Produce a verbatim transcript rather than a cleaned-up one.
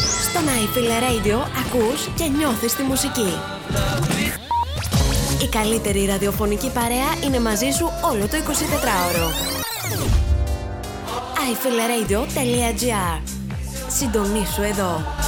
Στον iFeel Radio ακούς και νιώθεις τη μουσική. Η καλύτερη ραδιοφωνική παρέα είναι μαζί σου όλο το εικοσιτετράωρο. άι φι ελ radio τελεία τζι άρ. Συντονίσου εδώ.